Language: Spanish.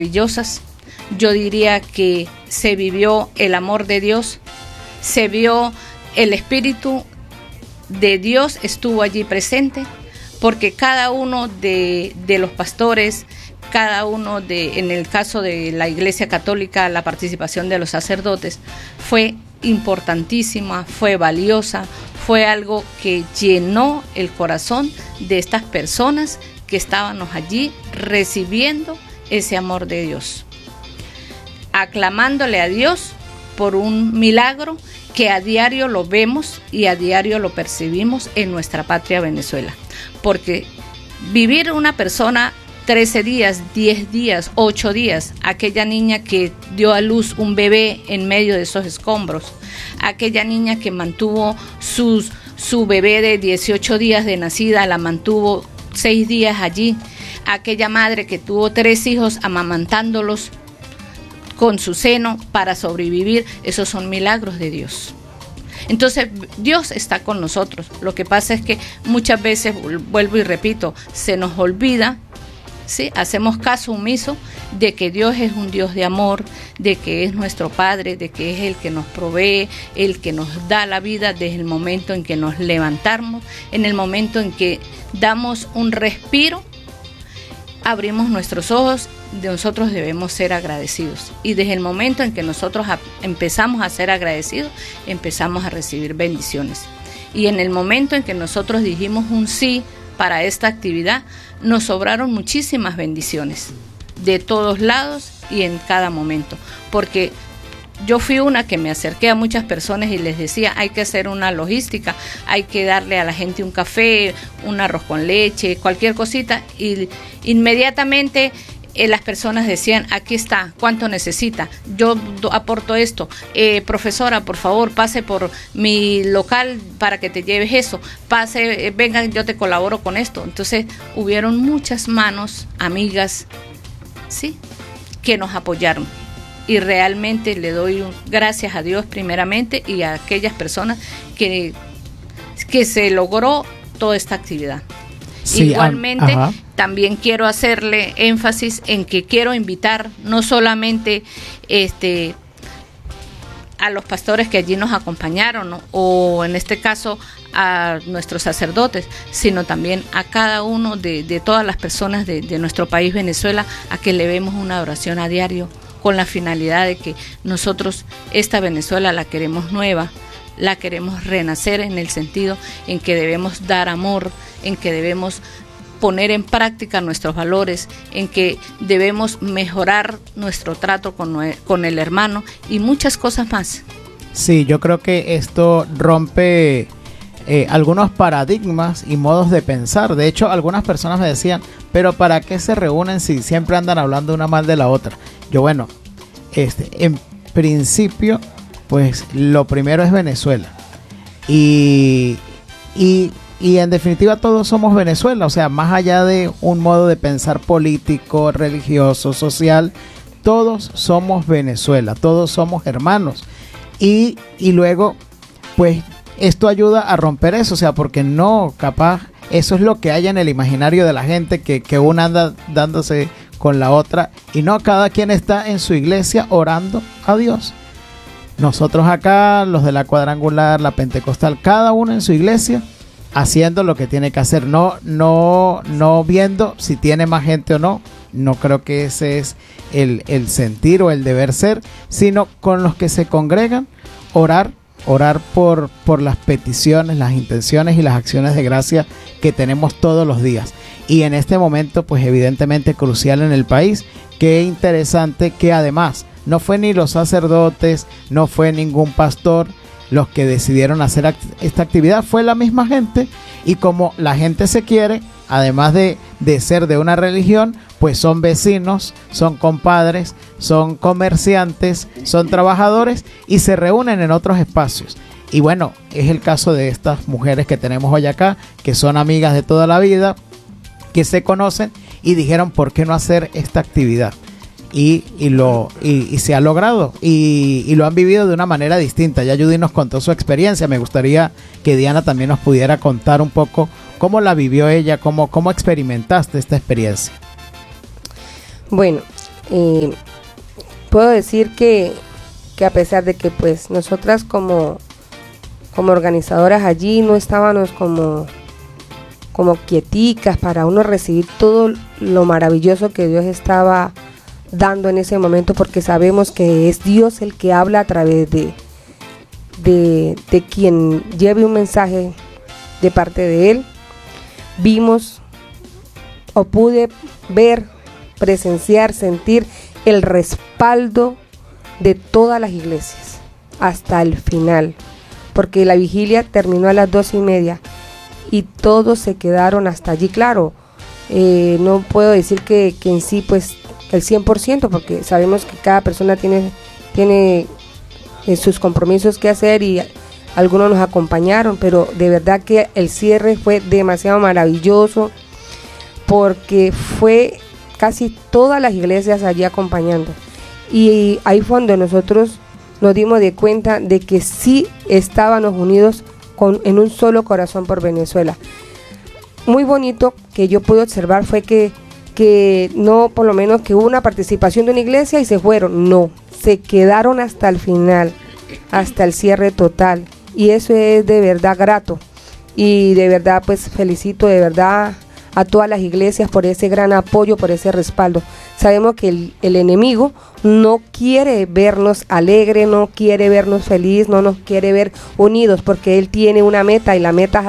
maravillosas. Yo diría que se vivió el amor de Dios, se vio el Espíritu de Dios, estuvo allí presente, porque cada uno de los pastores, cada uno en el caso de la Iglesia Católica, la participación de los sacerdotes fue importantísima, fue valiosa, fue algo que llenó el corazón de estas personas que estábamos allí recibiendo ese amor de Dios, aclamándole a Dios por un milagro que a diario lo vemos y a diario lo percibimos en nuestra patria Venezuela. Porque vivir una persona 13 días, 10 días, 8 días, aquella niña que dio a luz un bebé en medio de esos escombros, aquella niña que mantuvo su bebé de 18 días de nacida, la mantuvo 6 días allí, aquella madre que tuvo 3 hijos amamantándolos con su seno para sobrevivir, esos son milagros de Dios. Entonces Dios está con nosotros. Lo que pasa es que muchas veces, vuelvo y repito, se nos olvida, ¿sí? Hacemos caso omiso de que Dios es un Dios de amor, de que es nuestro Padre, de que es el que nos provee, el que nos da la vida desde el momento en que nos levantamos, en el momento en que damos un respiro, abrimos nuestros ojos. De nosotros debemos ser agradecidos, y desde el momento en que nosotros empezamos a ser agradecidos, empezamos a recibir bendiciones, y en el momento en que nosotros dijimos un sí para esta actividad, nos sobraron muchísimas bendiciones de todos lados y en cada momento, porque yo fui una que me acerqué a muchas personas y les decía, hay que hacer una logística, hay que darle a la gente un café, un arroz con leche, cualquier cosita, y inmediatamente las personas decían, aquí está, ¿cuánto necesita? Yo aporto esto, profesora, por favor, pase por mi local para que te lleves eso, pase, venga, yo te colaboro con esto. Entonces hubieron muchas manos amigas, ¿sí?, que nos apoyaron, y realmente le doy gracias a Dios primeramente y a aquellas personas que se logró toda esta actividad. Sí, igualmente, también quiero hacerle énfasis en que quiero invitar no solamente a los pastores que allí nos acompañaron, ¿no?, o en este caso a nuestros sacerdotes, sino también a cada uno de todas las personas de nuestro país Venezuela, a que le demos una oración a diario, con la finalidad de que nosotros esta Venezuela la queremos nueva, la queremos renacer, en el sentido en que debemos dar amor, en que debemos poner en práctica nuestros valores, en que debemos mejorar nuestro trato con el hermano y muchas cosas más. Sí, yo creo que esto rompe algunos paradigmas y modos de pensar. De hecho, algunas personas me decían, pero ¿para qué se reúnen si siempre andan hablando una mal de la otra? Yo, bueno, en principio, pues lo primero es Venezuela. Y en definitiva todos somos Venezuela. O sea, más allá de un modo de pensar político, religioso, social, todos somos Venezuela, todos somos hermanos. Y luego, pues esto ayuda a romper eso. O sea, porque no, capaz, eso es lo que hay en el imaginario de la gente, que una anda dándose con la otra, y no, cada quien está en su iglesia orando a Dios. Nosotros acá, los de la cuadrangular, la pentecostal, cada uno en su iglesia haciendo lo que tiene que hacer, no viendo si tiene más gente o no. No creo que ese es el sentir o el deber ser, sino con los que se congregan, orar por las peticiones, las intenciones y las acciones de gracia que tenemos todos los días. Y en este momento, pues evidentemente crucial en el país. Qué interesante que además no fue ni los sacerdotes, no fue ningún pastor los que decidieron hacer esta actividad, fue la misma gente. Y como la gente se quiere, además de ser de una religión, pues son vecinos, son compadres, son comerciantes, son trabajadores, y se reúnen en otros espacios. Y bueno, es el caso de estas mujeres que tenemos hoy acá, que son amigas de toda la vida, que se conocen y dijeron, ¿por qué no hacer esta actividad? Y se ha logrado, y lo han vivido de una manera distinta. Ya Judy nos contó su experiencia. Me gustaría que Diana también nos pudiera contar un poco cómo la vivió ella, cómo experimentaste esta experiencia. Bueno, puedo decir que a pesar de que pues nosotras como organizadoras allí no estábamos como quieticas para uno recibir todo lo maravilloso que Dios estaba dando en ese momento, porque sabemos que es Dios el que habla a través de quien lleve un mensaje de parte de Él. Vimos o pude ver, presenciar, sentir el respaldo de todas las iglesias hasta el final, porque la vigilia terminó a las 2:30 y todos se quedaron hasta allí. Claro, no puedo decir que en sí pues el 100%, porque sabemos que cada persona tiene sus compromisos que hacer y algunos nos acompañaron, pero de verdad que el cierre fue demasiado maravilloso, porque fue casi todas las iglesias allí acompañando, y ahí fue donde nosotros nos dimos de cuenta de que sí estábamos unidos en un solo corazón por Venezuela. Muy bonito que yo pude observar fue que no, por lo menos que hubo una participación de una iglesia y se fueron, no, se quedaron hasta el final, hasta el cierre total, y eso es de verdad grato, y de verdad pues felicito de verdad a todas las iglesias por ese gran apoyo, por ese respaldo. Sabemos que el enemigo no quiere vernos alegres, no quiere vernos felices, no nos quiere ver unidos, porque él tiene una meta, y la meta